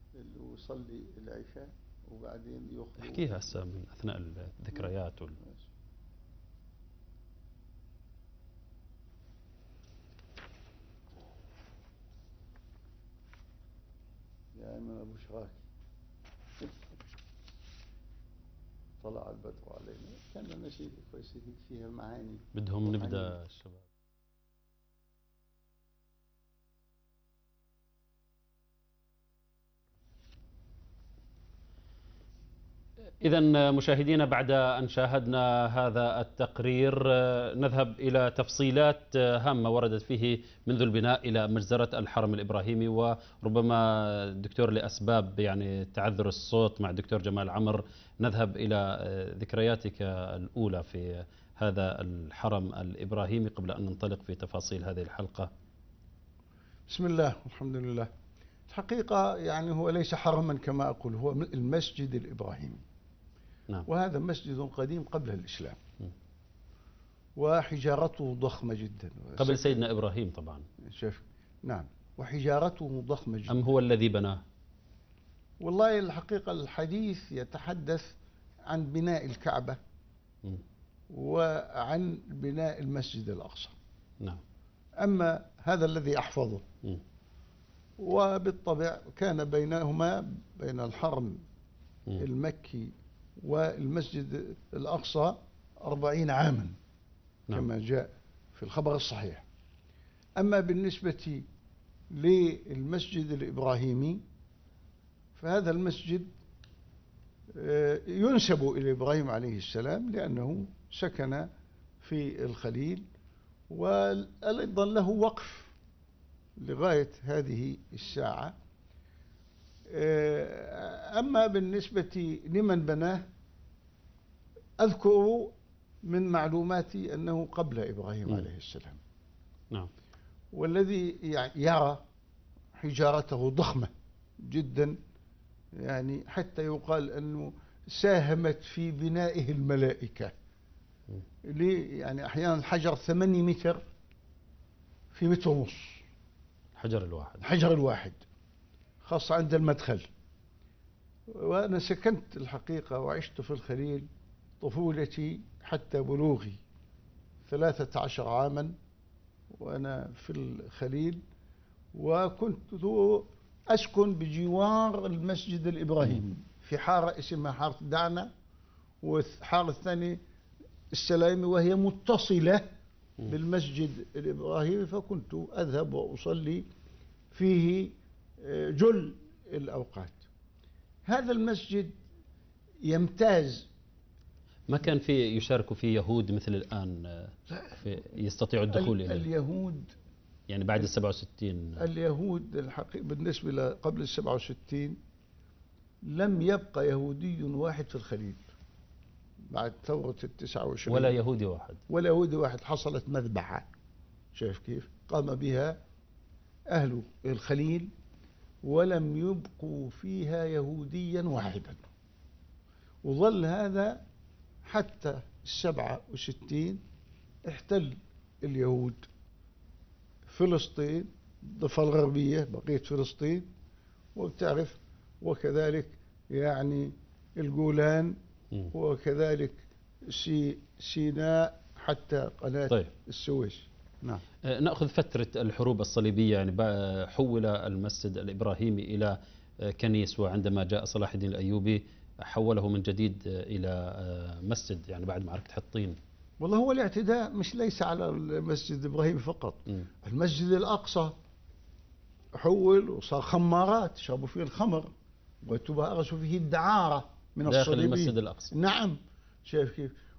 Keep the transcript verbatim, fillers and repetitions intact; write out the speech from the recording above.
اللي يصلي العشاء وبعدين يخرج. احكيها هسه من أثناء الذكريات وال... يا أيمن أبو شراكي طلع البدر علينا، كان نشيد كويس فيها معاني. بدهم نبدأ الشباب. إذن مشاهدينا، بعد أن شاهدنا هذا التقرير نذهب إلى تفصيلات هامة وردت فيه منذ البناء إلى مجزرة الحرم الإبراهيمي. وربما دكتور لأسباب يعني تعذر الصوت مع الدكتور جمال عمر نذهب إلى ذكرياتك الأولى في هذا الحرم الإبراهيمي قبل أن ننطلق في تفاصيل هذه الحلقة. بسم الله والحمد لله. الحقيقة يعني هو ليس حرما كما أقول، هو المسجد الإبراهيمي. نعم. وهذا مسجد قديم قبل الإسلام، وحجارته ضخمة جدا قبل سيدنا إبراهيم طبعا. شاف. نعم. وحجارته ضخمة جدا. أم هو الذي بناه؟ والله الحقيقة الحديث يتحدث عن بناء الكعبة م. وعن بناء المسجد الأقصى. نعم. أما هذا الذي أحفظه م. وبالطبع كان بينهما بين الحرم م. المكي والمسجد الأقصى أربعين عاما. نعم. كما جاء في الخبر الصحيح. أما بالنسبة للمسجد الإبراهيمي فهذا المسجد ينسب إلى إبراهيم عليه السلام لأنه سكن في الخليل، وأيضا له وقف لغاية هذه الساعة. أما بالنسبة لمن بناه أذكر من معلوماتي أنه قبل إبراهيم م. عليه السلام. نعم. والذي يرى حجارته ضخمة جدا، يعني حتى يقال أنه ساهمت في بنائه الملائكة. ليه؟ يعني أحيانا الحجر ثمانية متر في متر ونص. الحجر الواحد. الحجر الواحد خاصة عند المدخل. وأنا سكنت الحقيقة وعشت في الخليل طفولتي حتى بلوغي ثلاثة عشر عاما وأنا في الخليل، وكنت أسكن بجوار المسجد الإبراهيمي في حارة اسمها حارة دعنا، والحارة الثانية السلايمي، وهي متصلة بالمسجد الإبراهيمي، فكنت أذهب وأصلي فيه جل الأوقات. هذا المسجد يمتاز. ما كان في يشارك فيه يهود مثل الآن في يستطيعوا الدخول إليه؟ اليهود يعني بعد السبعة وستين. اليهود الحقيقة بالنسبة قبل السبعة وستين لم يبقى يهودي واحد في الخليل بعد ثورة التسعة وعشرين. ولا يهودي واحد. ولا يهودي واحد. حصلت مذبحة، شايف كيف قام بها أهل الخليل ولم يبقوا فيها يهوديا واحدا، وظل هذا حتى السبعة وستين. احتل اليهود فلسطين، الضفة الغربية بقية فلسطين، وبتعرف، وكذلك يعني الجولان، وكذلك سي سيناء حتى قناة طيب. السويس. نعم. نأخذ فترة الحروب الصليبية، يعني حول المسجد الإبراهيمي إلى كنيس، وعندما جاء صلاح الدين الأيوبي حوله من جديد إلى مسجد يعني بعد معركة حطين. والله هو الاعتداء مش ليس على المسجد الإبراهيمي فقط. م. المسجد الأقصى حول وصار خمارات شربوا فيه الخمر وتبارسوا فيه الدعارة من داخل الصليبيين المسجد الأقصى. نعم. شايف كيف؟